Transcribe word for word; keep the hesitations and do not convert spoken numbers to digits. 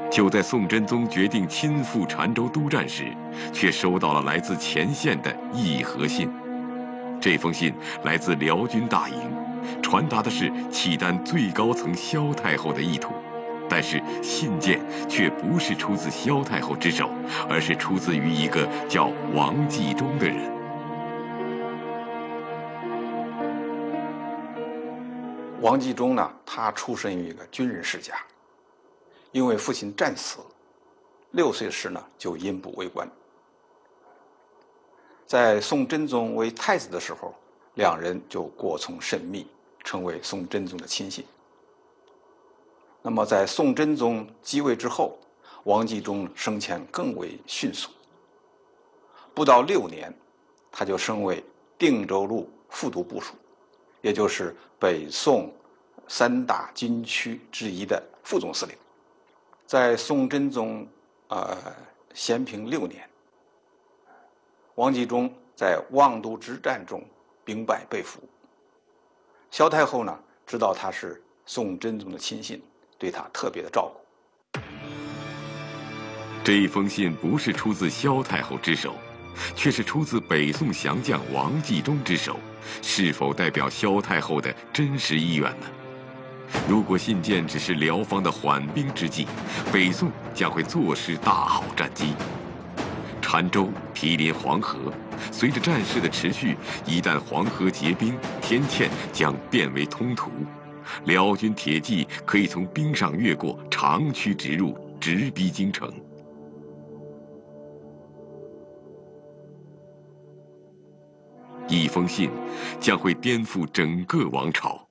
就在宋真宗决定亲赴澶州督战时，却收到了来自前线的议和信。这封信来自辽军大营，传达的是契丹最高层萧太后的意图，但是信件却不是出自萧太后之手，而是出自于一个叫王继忠的人。 王继忠呢，他出身于一个军人世家，因为父亲战死，六岁时呢就引补为官。在宋真宗为太子的时候，两人就过从甚密，成为宋真宗的亲信。那么在宋真宗继位之后，王继忠升迁更为迅速，不到六年，他就升为定州路副都部署，也就是北宋三大军区之一的副总司令。在宋真宗呃咸平六年，王继忠在望都之战中兵败被俘。萧太后呢，知道他是宋真宗的亲信，对他特别的照顾。 这一封信不是出自萧太后之手，却是出自北宋降将王继忠之手，是否代表萧太后的真实意愿呢？如果信件只是辽方的缓兵之计，北宋将会坐失大好战机。澶州毗邻黄河，随着战事的持续，一旦黄河结冰，天堑将变为通途，辽军铁骑可以从冰上越过，长驱直入，直逼京城。一封信将会颠覆整个王朝。